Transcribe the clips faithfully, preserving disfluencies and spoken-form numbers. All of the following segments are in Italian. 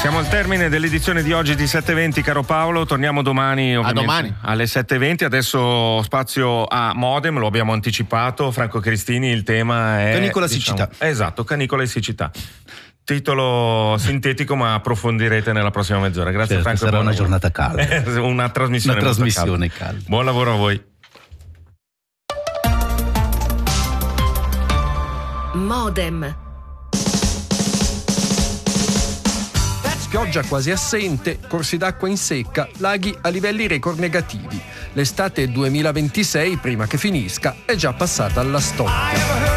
Siamo al termine dell'edizione di oggi di sette e venti, caro Paolo. Torniamo domani, ovviamente, a domani. alle sette e venti. Adesso spazio a Modem, lo abbiamo anticipato. Franco Cristini, il tema è canicola diciamo, siccità. Esatto, canicola e siccità. Titolo sintetico, ma approfondirete nella prossima mezz'ora. Grazie, certo, Franco. sarà una giornata calda. una trasmissione, una trasmissione calda. calda. Buon lavoro a voi. Modem. Pioggia quasi assente, corsi d'acqua in secca, laghi a livelli record negativi. L'estate duemilaventisei, prima che finisca, è già passata alla storia.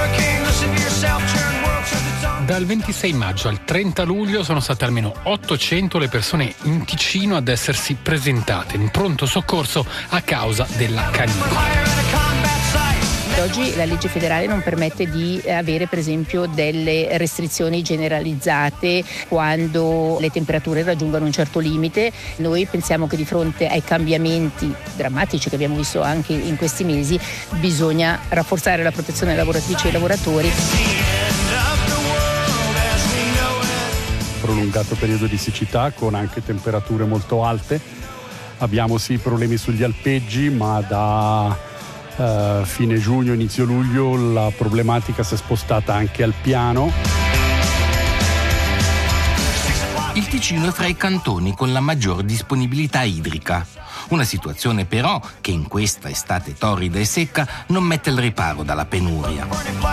Dal ventisei maggio al trenta luglio sono state almeno ottocento le persone in Ticino ad essersi presentate in pronto soccorso a causa della canicola. Oggi la legge federale non permette di avere per esempio delle restrizioni generalizzate quando le temperature raggiungono un certo limite. Noi pensiamo che di fronte ai cambiamenti drammatici che abbiamo visto anche in questi mesi bisogna rafforzare la protezione delle lavoratrici e ai lavoratori. Prolungato periodo di siccità con anche temperature molto alte. Abbiamo sì problemi sugli alpeggi, ma da Uh, fine giugno, inizio luglio la problematica si è spostata anche al piano. Il Ticino è fra i cantoni con la maggior disponibilità idrica. Una situazione però che in questa estate torrida e secca non mette al riparo dalla penuria.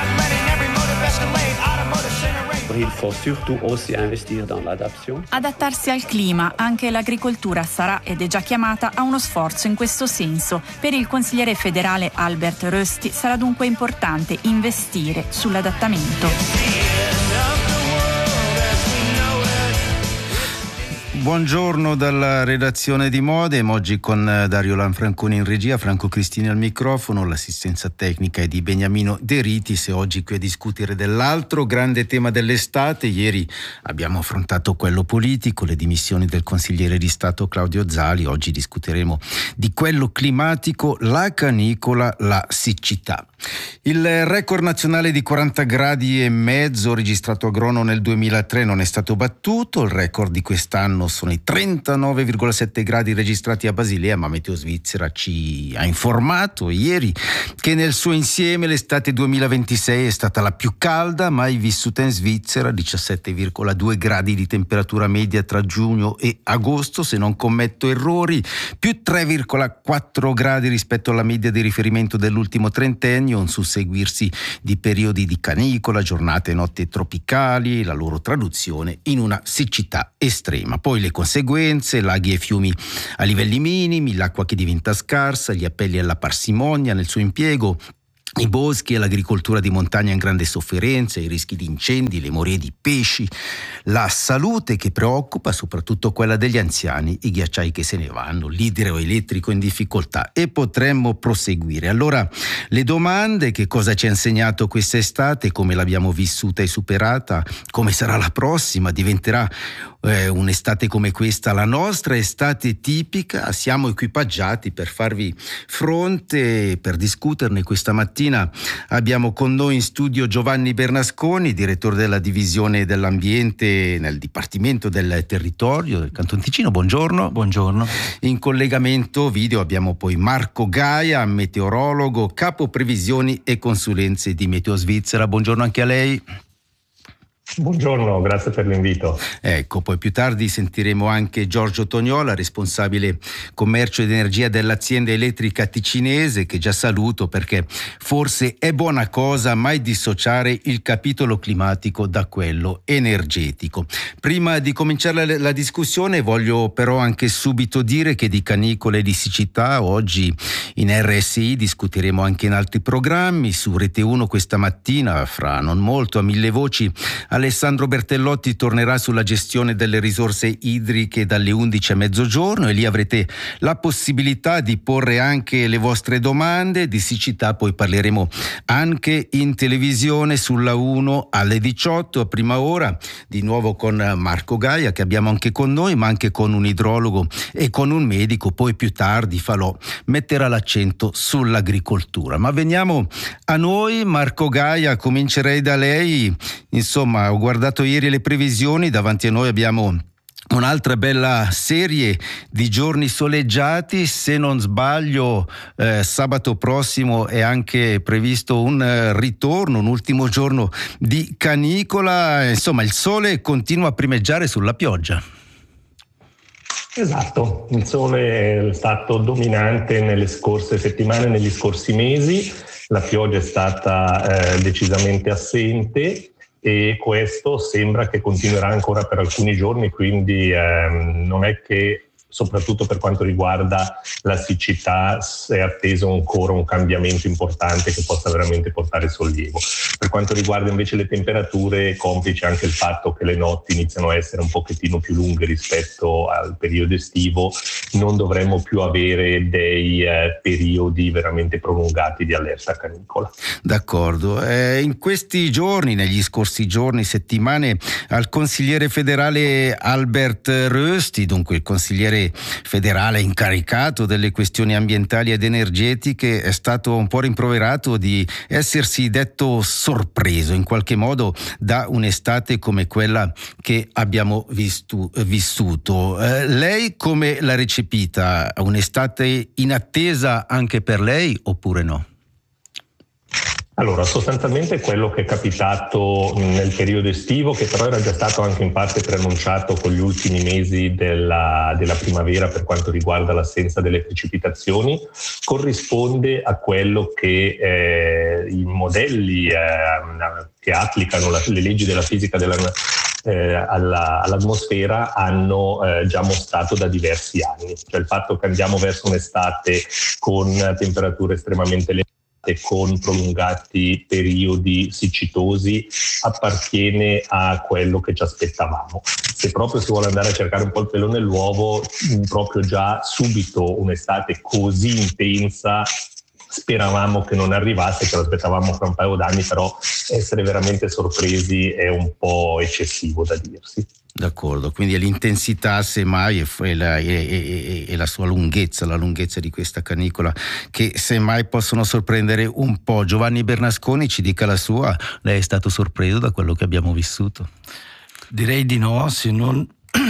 Adattarsi al clima, anche l'agricoltura sarà ed è già chiamata a uno sforzo in questo senso. Per il consigliere federale Albert Rösti sarà dunque importante investire sull'adattamento. Buongiorno dalla redazione di Modem, oggi con Dario Lanfranconi in regia, Franco Cristini al microfono, l'assistenza tecnica è di Beniamino De Ritis e oggi qui a discutere dell'altro grande tema dell'estate. Ieri abbiamo affrontato quello politico, le dimissioni del consigliere di Stato Claudio Zali, oggi discuteremo di quello climatico, la canicola, la siccità. Il record nazionale di quaranta gradi e mezzo registrato a Grono nel duemilatré non è stato battuto, il record di quest'anno sono i trentanove virgola sette gradi registrati a Basilea, ma Meteo Svizzera ci ha informato ieri che nel suo insieme l'estate duemilaventisei è stata la più calda mai vissuta in Svizzera, diciassette virgola due gradi di temperatura media tra giugno e agosto, se non commetto errori, più tre virgola quattro gradi rispetto alla media di riferimento dell'ultimo trentennio, un susseguirsi di periodi di canicola, giornate e notti tropicali, la loro traduzione in una siccità estrema. Poi le conseguenze, laghi e fiumi a livelli minimi, l'acqua che diventa scarsa, gli appelli alla parsimonia nel suo impiego, i boschi e l'agricoltura di montagna in grande sofferenza, i rischi di incendi, le morie di pesci, la salute che preoccupa, soprattutto quella degli anziani, i ghiacciai che se ne vanno, l'idroelettrico in difficoltà e potremmo proseguire. Allora le domande: che cosa ci ha insegnato quest'estate, come l'abbiamo vissuta e superata, come sarà la prossima, diventerà eh, un'estate come questa la nostra estate tipica? Siamo equipaggiati per farvi fronte, per discuterne questa mattina. Abbiamo con noi in studio Giovanni Bernasconi, direttore della divisione dell'ambiente nel Dipartimento del Territorio del Canton Ticino. Buongiorno. Buongiorno. In collegamento video abbiamo poi Marco Gaia, meteorologo, capo previsioni e consulenze di Meteo Svizzera. Buongiorno anche a lei. Buongiorno, grazie per l'invito. Ecco, poi più tardi sentiremo anche Giorgio Tognola, responsabile commercio ed energia dell'azienda elettrica ticinese, che già saluto perché forse è buona cosa mai dissociare il capitolo climatico da quello energetico. Prima di cominciare la, la discussione voglio però anche subito dire che di canicole e di siccità oggi in R S I discuteremo anche in altri programmi. Su Rete uno questa mattina, fra non molto, a mille voci, Alessandro Bertellotti tornerà sulla gestione delle risorse idriche dalle undici a mezzogiorno e lì avrete la possibilità di porre anche le vostre domande. Di siccità poi parleremo anche in televisione sulla uno alle diciotto a prima ora, di nuovo con Marco Gaia che abbiamo anche con noi, ma anche con un idrologo e con un medico. Poi più tardi Falò metterà l'accento sull'agricoltura. Ma veniamo a noi. Marco Gaia, comincerei da lei. Insomma, ho guardato ieri le previsioni, davanti a noi abbiamo un'altra bella serie di giorni soleggiati. Se non sbaglio, eh, sabato prossimo è anche previsto un eh, ritorno, un ultimo giorno di canicola. Insomma, il sole continua a primeggiare sulla pioggia. Esatto, il sole è stato dominante nelle scorse settimane, negli scorsi mesi, la pioggia è stata eh, decisamente assente. E questo sembra che continuerà ancora per alcuni giorni, quindi ehm, non è che, soprattutto per quanto riguarda la siccità, è atteso ancora un cambiamento importante che possa veramente portare sollievo. Per quanto riguarda invece le temperature, complice anche il fatto che le notti iniziano a essere un pochettino più lunghe rispetto al periodo estivo, non dovremmo più avere dei eh, periodi veramente prolungati di allerta canicola. D'accordo. Eh, in questi giorni, negli scorsi giorni, settimane, al consigliere federale Albert Rösti, dunque il consigliere federale incaricato delle questioni ambientali ed energetiche, è stato un po' rimproverato di essersi detto sorpreso in qualche modo da un'estate come quella che abbiamo visto, vissuto. Eh, lei come l'ha recepita? Un'estate inattesa anche per lei oppure no? Allora, sostanzialmente quello che è capitato nel periodo estivo, che però era già stato anche in parte preannunciato con gli ultimi mesi della, della primavera per quanto riguarda l'assenza delle precipitazioni, corrisponde a quello che eh, i modelli eh, che applicano la, le leggi della fisica della Eh, alla, all'atmosfera hanno eh, già mostrato da diversi anni. Cioè il fatto che andiamo verso un'estate con temperature estremamente elevate, con prolungati periodi siccitosi, appartiene a quello che ci aspettavamo. Se proprio si vuole andare a cercare un po' il pelo nell'uovo, proprio già subito un'estate così intensa speravamo che non arrivasse, che lo aspettavamo fra un paio d'anni, però essere veramente sorpresi è un po' eccessivo da dirsi. D'accordo, quindi è l'intensità semmai e la, e, e, e la sua lunghezza, la lunghezza di questa canicola che semmai possono sorprendere un po'. Giovanni Bernasconi ci dica la sua, lei è stato sorpreso da quello che abbiamo vissuto? Direi di no, se non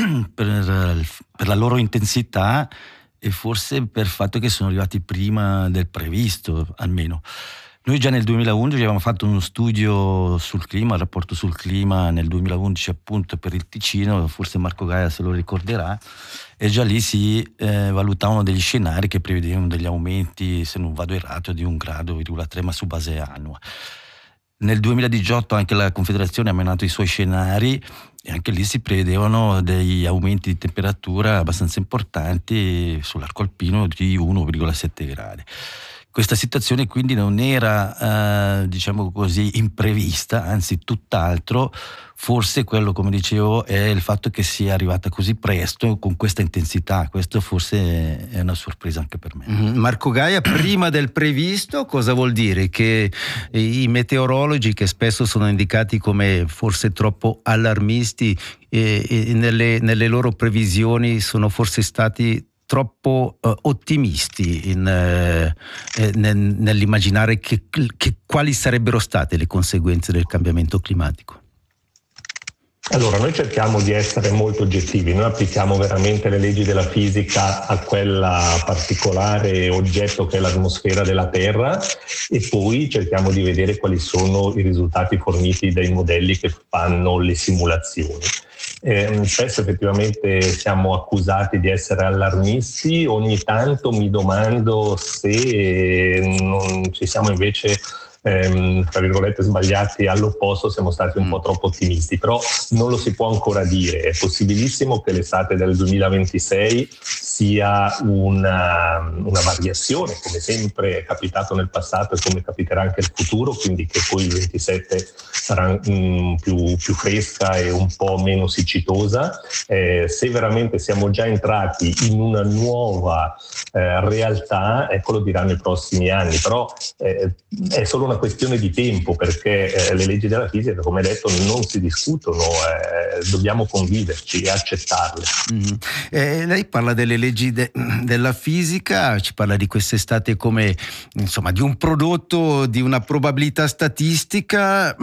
per, per la loro intensità e forse per il fatto che sono arrivati prima del previsto, almeno. Noi già nel duemilaundici avevamo fatto uno studio sul clima, il rapporto sul clima nel duemilaundici appunto per il Ticino, forse Marco Gaia se lo ricorderà, e già lì si eh, valutavano degli scenari che prevedevano degli aumenti, se non vado errato, di un grado virgola tre, ma su base annua. Nel duemiladiciotto anche la Confederazione ha menato i suoi scenari e anche lì si prevedevano degli aumenti di temperatura abbastanza importanti sull'arco alpino di uno virgola sette gradi. Questa situazione quindi non era, eh, diciamo così, imprevista, anzi tutt'altro. Forse quello, come dicevo, è il fatto che sia arrivata così presto, con questa intensità. Questo forse è una sorpresa anche per me. Mm-hmm. Marco Gaia, prima del previsto, cosa vuol dire? Che i meteorologi, che spesso sono indicati come forse troppo allarmisti, e, e nelle, nelle loro previsioni sono forse stati troppo uh, ottimisti in, uh, eh, nel, nell'immaginare che, che quali sarebbero state le conseguenze del cambiamento climatico? Allora, noi cerchiamo di essere molto oggettivi, noi applichiamo veramente le leggi della fisica a quella particolare oggetto che è l'atmosfera della Terra e poi cerchiamo di vedere quali sono i risultati forniti dai modelli che fanno le simulazioni. Eh, spesso effettivamente siamo accusati di essere allarmisti, ogni tanto mi domando se non ci siamo invece ehm, tra virgolette sbagliati all'opposto, siamo stati un po' troppo ottimisti, però non lo si può ancora dire. È possibilissimo che l'estate del duemilaventisei sia una, una variazione, come sempre è capitato nel passato e come capiterà anche nel futuro, quindi che poi il ventisette sarà mh, più, più fresca e un po' meno siccitosa. Eh, se veramente siamo già entrati in una nuova eh, realtà, ecco, lo diranno i prossimi anni, però eh, è solo una questione di tempo, perché eh, le leggi della fisica, come detto, non si discutono, eh, dobbiamo conviverci e accettarle. Mm-hmm. Eh, lei parla delle leggi de- della fisica, ci parla di quest'estate come, insomma, di un prodotto di una probabilità statistica, ma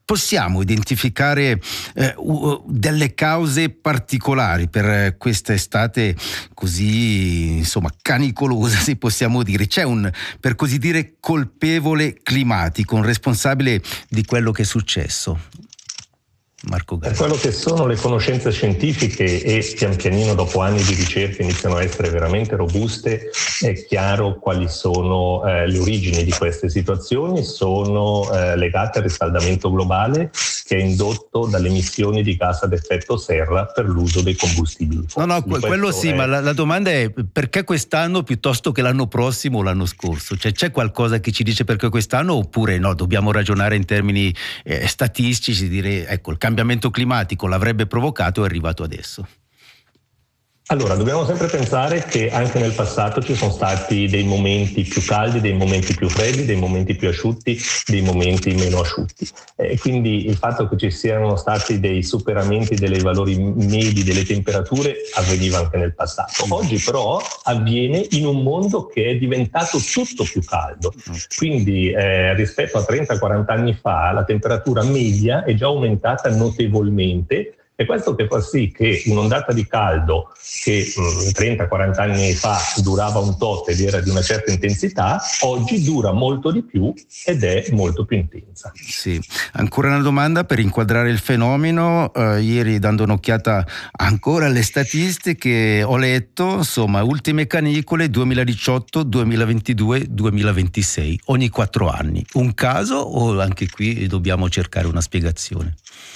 possiamo identificare eh, uh, delle cause particolari per questa estate così, insomma, canicolosa, se possiamo dire? C'è un, per così dire, colpevole climatico, un responsabile di quello che è successo? Marco Gassi. Per quello che sono le conoscenze scientifiche, e pian pianino dopo anni di ricerca iniziano a essere veramente robuste, è chiaro quali sono eh, le origini di queste situazioni. Sono eh, legate al riscaldamento globale che è indotto dalle emissioni di gas ad effetto serra per l'uso dei combustibili fossili. No, no, que- quello sì, è... ma la, la domanda è perché quest'anno piuttosto che l'anno prossimo o l'anno scorso? Cioè, c'è qualcosa che ci dice perché quest'anno, oppure no, dobbiamo ragionare in termini eh, statistici, dire ecco, il cambiamento climatico l'avrebbe provocato e è arrivato adesso? Allora, dobbiamo sempre pensare che anche nel passato ci sono stati dei momenti più caldi, dei momenti più freddi, dei momenti più asciutti, dei momenti meno asciutti. E quindi il fatto che ci siano stati dei superamenti dei valori medi delle temperature avveniva anche nel passato. Oggi però avviene in un mondo che è diventato tutto più caldo. Quindi eh, rispetto a trenta quaranta anni fa la temperatura media è già aumentata notevolmente. E questo che fa sì che un'ondata di caldo che mh, trenta quaranta anni fa durava un tot ed era di una certa intensità, oggi dura molto di più ed è molto più intensa. Sì, ancora una domanda per inquadrare il fenomeno. Uh, ieri, dando un'occhiata ancora alle statistiche, ho letto, insomma, ultime canicole duemiladiciotto, duemilaventidue, duemilaventisei, ogni quattro anni. Un caso o anche qui dobbiamo cercare una spiegazione?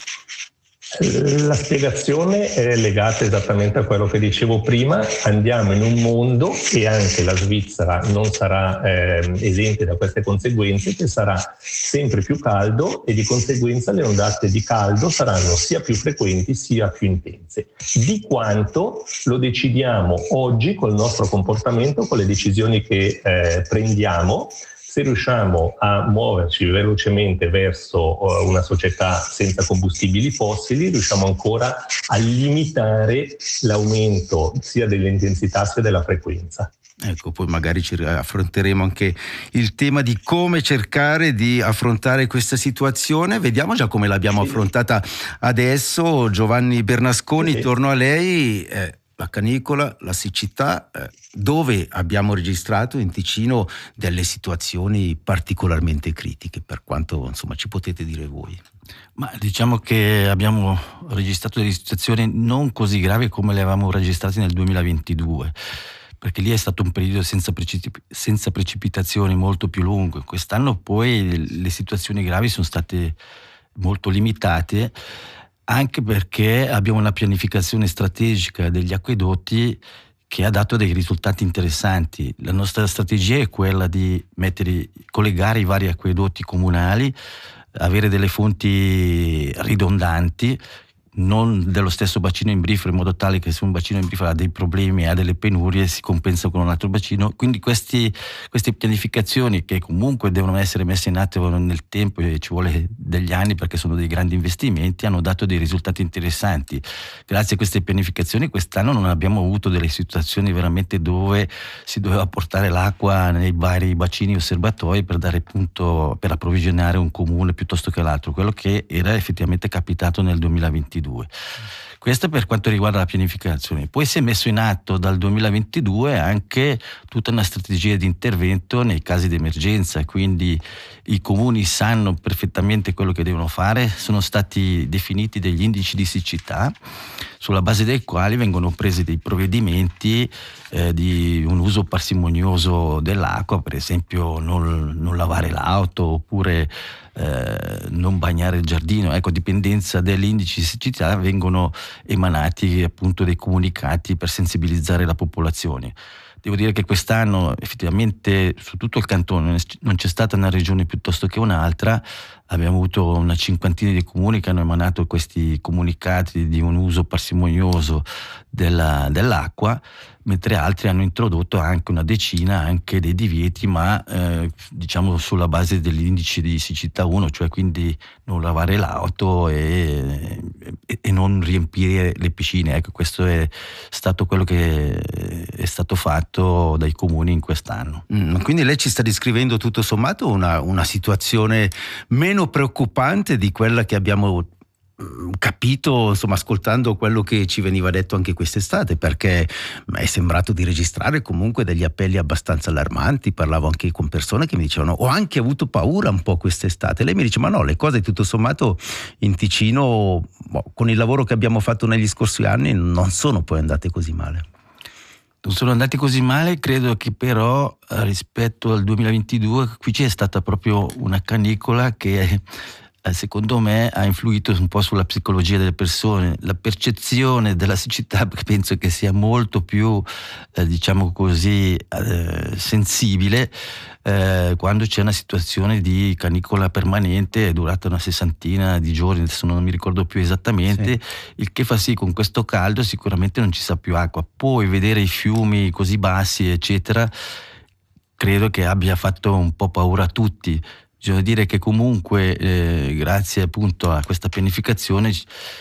La spiegazione è legata esattamente a quello che dicevo prima. Andiamo in un mondo, e anche la Svizzera non sarà eh, esente da queste conseguenze, che sarà sempre più caldo e di conseguenza le ondate di caldo saranno sia più frequenti sia più intense. Di quanto lo decidiamo oggi col nostro comportamento, con le decisioni che eh, prendiamo. Se riusciamo a muoverci velocemente verso una società senza combustibili fossili, riusciamo ancora a limitare l'aumento sia dell'intensità sia della frequenza. Ecco, poi magari ci affronteremo anche il tema di come cercare di affrontare questa situazione. Vediamo già come l'abbiamo sì. affrontata adesso. Giovanni Bernasconi, sì. torno a lei. Eh, la canicola, la siccità, eh, dove abbiamo registrato in Ticino delle situazioni particolarmente critiche, per quanto insomma ci potete dire voi. Ma diciamo che abbiamo registrato delle situazioni non così gravi come le avevamo registrate nel duemilaventidue, perché lì è stato un periodo senza, precip- senza precipitazioni molto più lungo. Quest'anno poi le situazioni gravi sono state molto limitate, anche perché abbiamo una pianificazione strategica degli acquedotti che ha dato dei risultati interessanti. La nostra strategia è quella di mettere, collegare i vari acquedotti comunali, avere delle fonti ridondanti, non dello stesso bacino imbrifero, in modo tale che se un bacino imbrifero ha dei problemi, ha delle penurie, si compensa con un altro bacino. Quindi questi, queste pianificazioni, che comunque devono essere messe in atto nel tempo e ci vuole degli anni perché sono dei grandi investimenti, hanno dato dei risultati interessanti. Grazie a queste pianificazioni quest'anno non abbiamo avuto delle situazioni veramente dove si doveva portare l'acqua nei vari bacini osservatori per dare punto, per approvvigionare un comune piuttosto che l'altro, quello che era effettivamente capitato nel duemilaventidue. Questo per quanto riguarda la pianificazione. Poi si è messo in atto dal duemilaventidue anche tutta una strategia di intervento nei casi di emergenza, quindi i comuni sanno perfettamente quello che devono fare. Sono stati definiti degli indici di siccità sulla base dei quali vengono presi dei provvedimenti eh, di un uso parsimonioso dell'acqua, per esempio non, non lavare l'auto oppure eh, non bagnare il giardino. Ecco, a dipendenza degli indici di siccità vengono emanati appunto dei comunicati per sensibilizzare la popolazione. Devo dire che quest'anno effettivamente su tutto il cantone non c'è stata una regione piuttosto che un'altra. Abbiamo avuto una cinquantina di comuni che hanno emanato questi comunicati di un uso parsimonioso della, dell'acqua, mentre altri hanno introdotto anche una decina anche dei divieti, ma eh, diciamo sulla base degli indici di siccità uno, cioè quindi non lavare l'auto e, e, e non riempire le piscine. Ecco, questo è stato quello che è stato fatto dai comuni in quest'anno. Mm, quindi lei ci sta descrivendo tutto sommato una, una situazione meno meno preoccupante di quella che abbiamo capito, insomma, ascoltando quello che ci veniva detto anche quest'estate, perché è sembrato di registrare comunque degli appelli abbastanza allarmanti. Parlavo anche con persone che mi dicevano: ho anche avuto paura un po' quest'estate. Lei mi dice: ma no, le cose tutto sommato in Ticino, boh, con il lavoro che abbiamo fatto negli scorsi anni, non sono poi andate così male. Non sono andati così male, credo che però rispetto al duemilaventidue qui c'è stata proprio una canicola che secondo me ha influito un po' sulla psicologia delle persone. La percezione della siccità penso che sia molto più eh, diciamo così eh, sensibile eh, quando c'è una situazione di canicola permanente durata una sessantina di giorni, adesso non mi ricordo più esattamente, sì. Il che fa sì, con questo caldo sicuramente non ci sa più acqua, poi vedere i fiumi così bassi eccetera credo che abbia fatto un po' paura a tutti. Bisogna dire che comunque eh, grazie appunto a questa pianificazione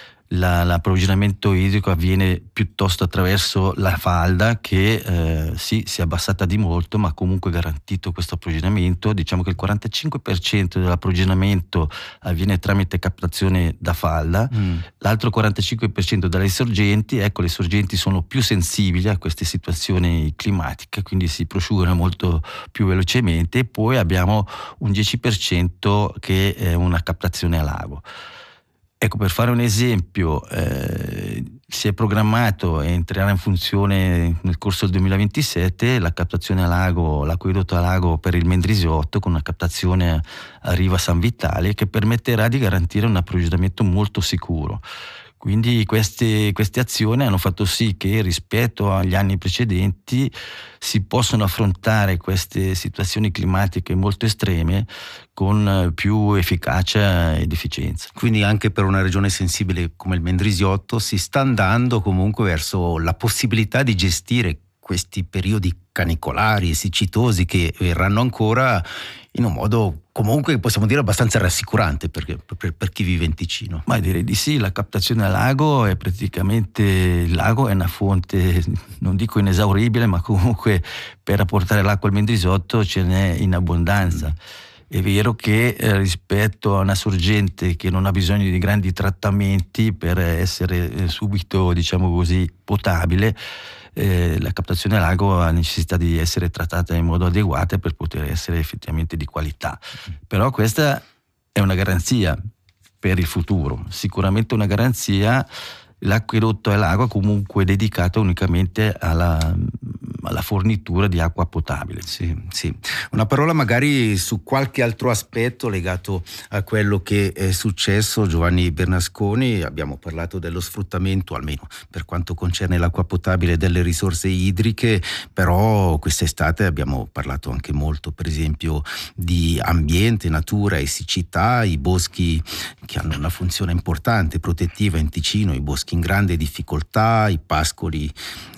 la, l'approvvigionamento idrico avviene piuttosto attraverso la falda che eh, sì, si è abbassata di molto, ma comunque garantito questo approvvigionamento. Diciamo che il quarantacinque per cento dell'approvvigionamento avviene tramite captazione da falda, mm. l'altro quarantacinque per cento dalle sorgenti. Ecco, le sorgenti sono più sensibili a queste situazioni climatiche, quindi si prosciugano molto più velocemente, e poi abbiamo un dieci per cento che è una captazione a lago. Ecco, per fare un esempio, eh, si è programmato e entrerà in funzione nel corso del duemilaventisette la captazione a lago, l'acquedotto a lago per il Mendrisiotto, con una captazione a riva San Vitale, che permetterà di garantire un approvvigionamento molto sicuro. Quindi queste, queste azioni hanno fatto sì che rispetto agli anni precedenti si possono affrontare queste situazioni climatiche molto estreme con più efficacia ed efficienza. Quindi anche per una regione sensibile come il Mendrisiotto si sta andando comunque verso la possibilità di gestire questi periodi canicolari e siccitosi che verranno ancora in un modo comunque possiamo dire abbastanza rassicurante per, per, per chi vive in Ticino. Ma direi di sì, la captazione al lago è praticamente, il lago è una fonte, non dico inesauribile, ma comunque per apportare l'acqua al Mendrisiotto ce n'è in abbondanza. È vero che eh, rispetto a una sorgente che non ha bisogno di grandi trattamenti per essere eh, subito, diciamo così, potabile, eh, la captazione al lago ha necessità di essere trattata in modo adeguato per poter essere effettivamente di qualità. Però questa è una garanzia per il futuro, sicuramente una garanzia. L'acquedotto al lago è comunque dedicato unicamente alla, alla fornitura di acqua potabile. Sì, sì. Una parola magari su qualche altro aspetto legato a quello che è successo. Giovanni Bernasconi, abbiamo parlato dello sfruttamento, almeno per quanto concerne l'acqua potabile, delle risorse idriche, però quest'estate abbiamo parlato anche molto, per esempio, di ambiente, natura e siccità, i boschi che hanno una funzione importante, protettiva in Ticino, i boschi in grande difficoltà, i pascoli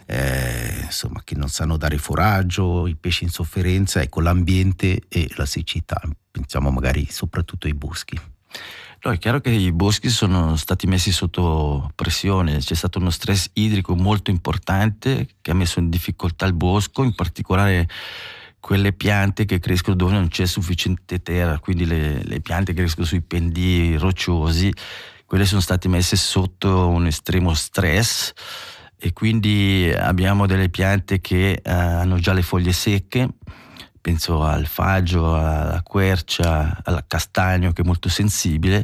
eh, insomma che non sanno dare foraggio, i pesci in sofferenza. Ecco, l'ambiente e la siccità, pensiamo magari soprattutto ai boschi. No, è chiaro che i boschi sono stati messi sotto pressione, c'è stato uno stress idrico molto importante che ha messo in difficoltà il bosco, in particolare quelle piante che crescono dove non c'è sufficiente terra, quindi le, le piante che crescono sui pendii rocciosi, quelle sono state messe sotto un estremo stress, e quindi abbiamo delle piante che eh, hanno già le foglie secche. Penso al faggio, alla quercia, al castagno, che è molto sensibile,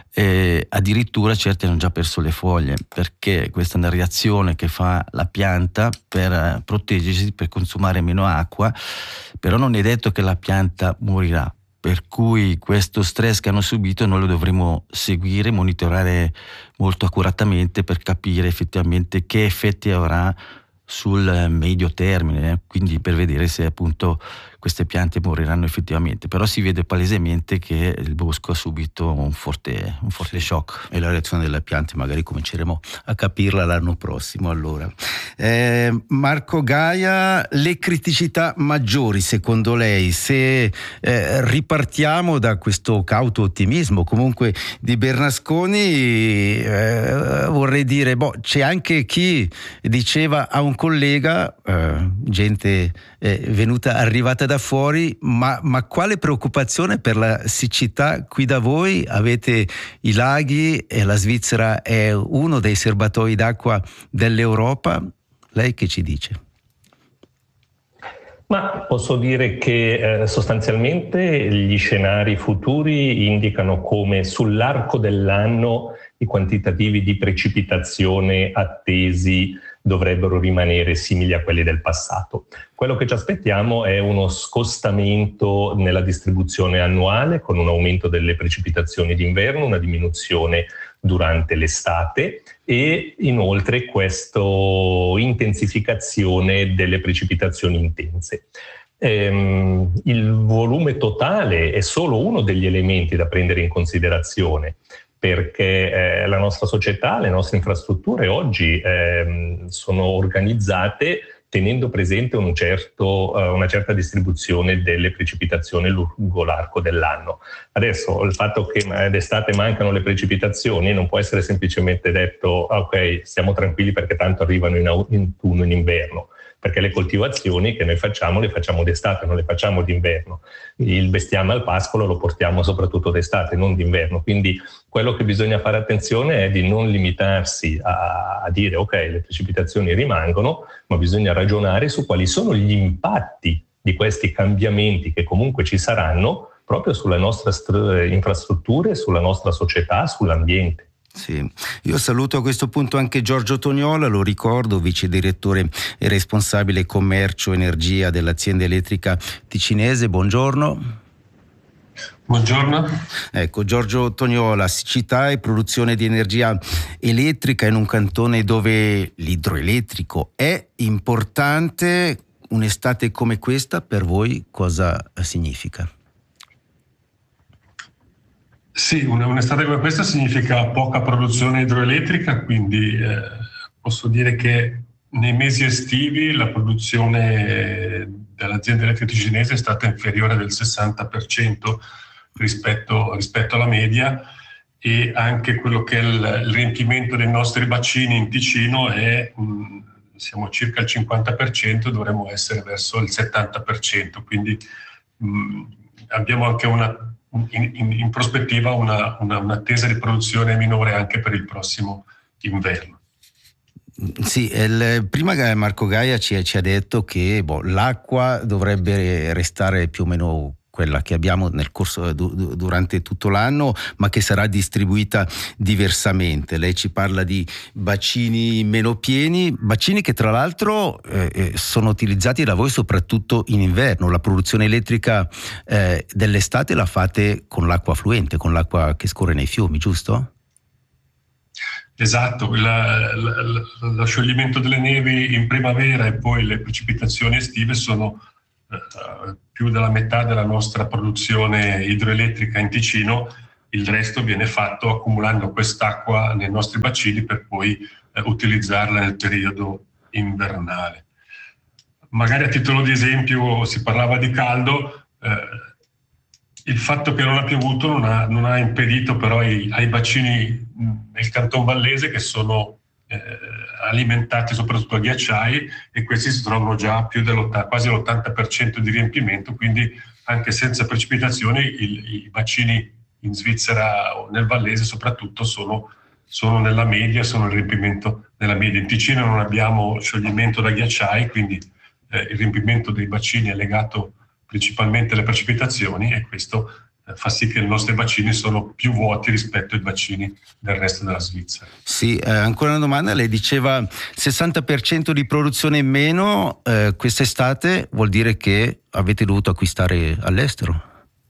e addirittura certe hanno già perso le foglie, perché questa è una reazione che fa la pianta per proteggersi, per consumare meno acqua, però non è detto che la pianta morirà. Per cui questo stress che hanno subito noi lo dovremo seguire, monitorare molto accuratamente per capire effettivamente che effetti avrà sul medio termine, eh? Quindi per vedere se appunto queste piante moriranno effettivamente. Però si vede palesemente che il bosco ha subito un forte, un forte shock. E la reazione delle piante magari cominceremo a capirla l'anno prossimo. Allora, eh, Marco Gaia, le criticità maggiori secondo lei, se eh, ripartiamo da questo cauto ottimismo comunque di Bernasconi, eh, vorrei dire, boh, c'è anche chi diceva a un collega, eh, gente è venuta, arrivata da fuori, ma, ma quale preoccupazione per la siccità qui da voi? Avete i laghi e la Svizzera è uno dei serbatoi d'acqua dell'Europa. Lei che ci dice? Ma posso dire che eh, sostanzialmente gli scenari futuri indicano come sull'arco dell'anno i quantitativi di precipitazione attesi dovrebbero rimanere simili a quelli del passato. Quello che ci aspettiamo è uno scostamento nella distribuzione annuale con un aumento delle precipitazioni d'inverno, una diminuzione durante l'estate e inoltre questa intensificazione delle precipitazioni intense. Ehm, il volume totale è solo uno degli elementi da prendere in considerazione, perché eh, la nostra società, le nostre infrastrutture oggi eh, sono organizzate tenendo presente un certo, uh, una certa distribuzione delle precipitazioni lungo l'arco dell'anno. Adesso il fatto che d'estate mancano le precipitazioni non può essere semplicemente detto ok, stiamo tranquilli perché tanto arrivano in autunno, in inverno, perché le coltivazioni che noi facciamo le facciamo d'estate, non le facciamo d'inverno. Il bestiame al pascolo lo portiamo soprattutto d'estate, non d'inverno. Quindi quello che bisogna fare attenzione è di non limitarsi a, a dire ok, le precipitazioni rimangono, ma bisogna ragionare su quali sono gli impatti di questi cambiamenti che comunque ci saranno proprio sulle nostre str- infrastrutture, sulla nostra società, sull'ambiente. Sì. Io saluto a questo punto anche Giorgio Tognola, lo ricordo, vice direttore e responsabile commercio energia dell'azienda elettrica ticinese. Buongiorno. Buongiorno. Ecco, Giorgio Tognola, siccità e produzione di energia elettrica in un cantone dove l'idroelettrico è importante. Un'estate come questa per voi cosa significa? Sì, un'estate come questa significa poca produzione idroelettrica, quindi eh, posso dire che nei mesi estivi la produzione dell'azienda elettrica ticinese è stata inferiore del sessanta per cento rispetto, rispetto alla media, e anche quello che è il, il riempimento dei nostri bacini in Ticino è, mh, siamo circa il cinquanta per cento, dovremmo essere verso il settanta per cento, quindi mh, abbiamo anche una In, in, in prospettiva una, una, un'attesa di produzione minore anche per il prossimo inverno. Sì, il, prima Marco Gaia ci, ci ha detto che boh, l'acqua dovrebbe restare più o meno quella che abbiamo nel corso du, durante tutto l'anno, ma che sarà distribuita diversamente. Lei ci parla di bacini meno pieni, bacini che tra l'altro eh, sono utilizzati da voi soprattutto in inverno. La produzione elettrica eh, dell'estate la fate con l'acqua affluente, con l'acqua che scorre nei fiumi, giusto? Esatto, la, la, la, lo scioglimento delle nevi in primavera e poi le precipitazioni estive sono Uh, più della metà della nostra produzione idroelettrica in Ticino. Il resto viene fatto accumulando quest'acqua nei nostri bacini per poi uh, utilizzarla nel periodo invernale. Magari a titolo di esempio si parlava di caldo, uh, il fatto che non ha piovuto non ha, non ha impedito però ai, ai bacini nel Canton Vallese, che sono Eh, alimentati soprattutto a ghiacciai, e questi si trovano già più quasi l'ottanta per cento di riempimento, quindi anche senza precipitazioni il, i bacini in Svizzera o nel Vallese soprattutto sono, sono nella media, sono il riempimento nella media. In Ticino non abbiamo scioglimento da ghiacciai, quindi eh, il riempimento dei bacini è legato principalmente alle precipitazioni, e questo fa sì che i nostri bacini sono più vuoti rispetto ai bacini del resto della Svizzera. Sì, eh, ancora una domanda. Lei diceva sessanta per cento di produzione in meno eh, quest'estate, vuol dire che avete dovuto acquistare all'estero?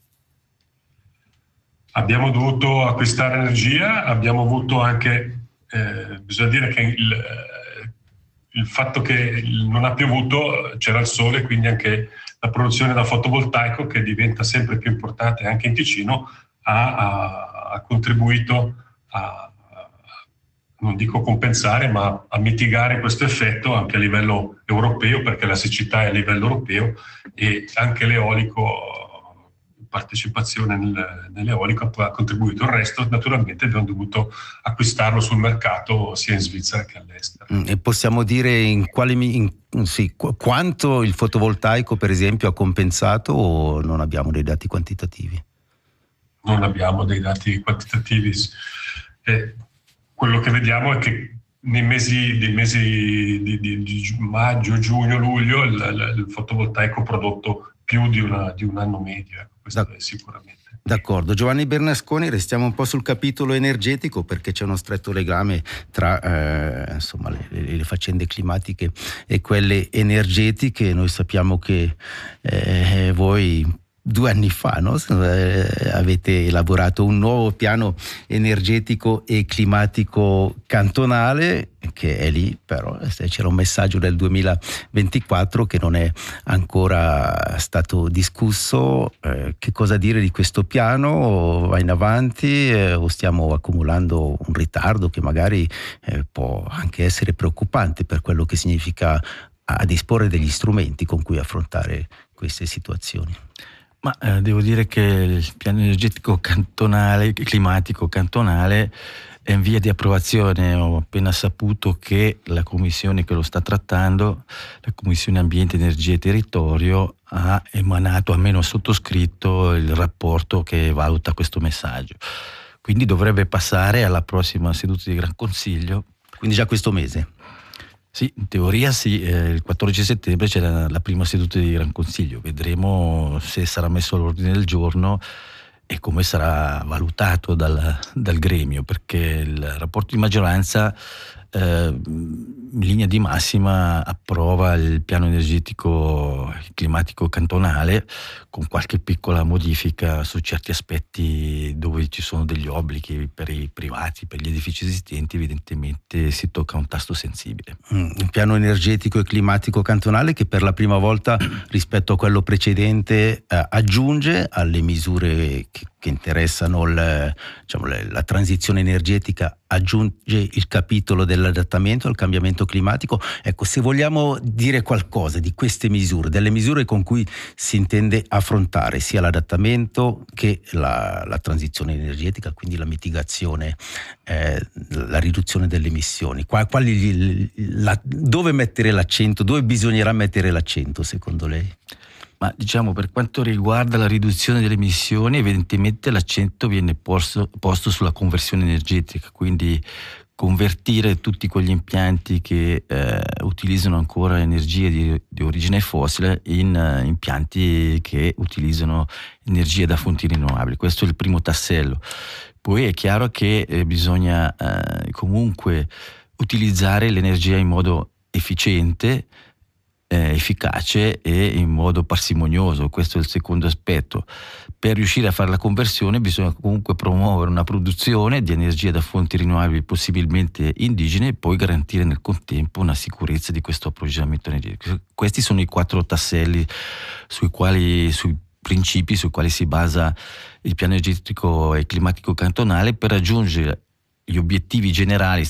Abbiamo dovuto acquistare energia, abbiamo avuto anche, eh, bisogna dire che il, il fatto che non ha piovuto, c'era il sole, quindi anche la produzione da fotovoltaico, che diventa sempre più importante anche in Ticino, ha, ha, ha contribuito a, a, non dico compensare, ma a mitigare questo effetto anche a livello europeo, perché la siccità è a livello europeo, e anche l'eolico partecipazione nel, nell'eolico ha contribuito. Il resto naturalmente abbiamo dovuto acquistarlo sul mercato sia in Svizzera che all'estero. E possiamo dire in quale, in, sì, quanto il fotovoltaico per esempio ha compensato, o non abbiamo dei dati quantitativi? Non abbiamo dei dati quantitativi. Eh, quello che vediamo è che nei mesi, dei mesi di, di, di maggio, giugno, luglio il, il, il fotovoltaico ha prodotto più di, una, di un anno medio, ecco, questo da, è sicuramente. D'accordo. Giovanni Bernasconi, restiamo un po' sul capitolo energetico, perché c'è uno stretto legame tra eh, insomma, le, le faccende climatiche e quelle energetiche. Noi sappiamo che eh, voi due anni fa, no? eh, avete elaborato un nuovo piano energetico e climatico cantonale, che è lì, però c'era un messaggio del duemilaventiquattro che non è ancora stato discusso. Eh, che cosa dire di questo piano? Va in avanti eh, o stiamo accumulando un ritardo che magari eh, può anche essere preoccupante per quello che significa a disporre degli strumenti con cui affrontare queste situazioni? Ma eh, devo dire che il piano energetico cantonale, climatico cantonale, è in via di approvazione. Ho appena saputo che la commissione che lo sta trattando, la Commissione Ambiente, Energia e Territorio, ha emanato, almeno sottoscritto, il rapporto che valuta questo messaggio. Quindi dovrebbe passare alla prossima seduta di Gran Consiglio. Quindi già questo mese? Sì, in teoria sì, eh, il quattordici settembre c'è la, la prima seduta di Gran Consiglio, vedremo se sarà messo all'ordine del giorno e come sarà valutato dal, dal gremio, perché il rapporto di maggioranza eh, in linea di massima approva il piano energetico climatico cantonale, con qualche piccola modifica su certi aspetti dove ci sono degli obblighi per i privati, per gli edifici esistenti. Evidentemente si tocca un tasto sensibile. Mm, un piano energetico e climatico cantonale che per la prima volta rispetto a quello precedente eh, aggiunge alle misure che, che interessano il, diciamo, la transizione energetica, aggiunge il capitolo dell'adattamento al cambiamento climatico. Ecco, se vogliamo dire qualcosa di queste misure, delle misure con cui si intende affrontare sia l'adattamento che la, la transizione energetica, quindi la mitigazione, eh, la riduzione delle emissioni, quali, la, dove mettere l'accento, dove bisognerà mettere l'accento secondo lei? Ma diciamo, per quanto riguarda la riduzione delle emissioni, evidentemente l'accento viene posto, posto sulla conversione energetica, quindi convertire tutti quegli impianti che eh, utilizzano ancora energie di, di origine fossile in uh, impianti che utilizzano energie da fonti rinnovabili. Questo è il primo tassello. Poi è chiaro che eh, bisogna eh, comunque utilizzare l'energia in modo efficiente, Eh, efficace e in modo parsimonioso. Questo è il secondo aspetto. Per riuscire a fare la conversione bisogna comunque promuovere una produzione di energia da fonti rinnovabili possibilmente indigene e poi garantire nel contempo una sicurezza di questo approvvigionamento energetico. Questi sono i quattro tasselli sui quali, sui principi sui quali si basa il piano energetico e climatico cantonale per raggiungere gli obiettivi generali